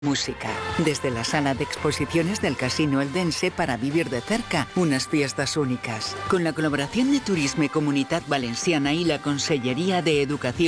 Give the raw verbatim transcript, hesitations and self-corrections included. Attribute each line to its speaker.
Speaker 1: Música. Desde la sala de exposiciones del Casino Eldense para vivir de cerca unas fiestas únicas. Con la colaboración de Turisme Comunitat Valenciana y la Consellería de Educación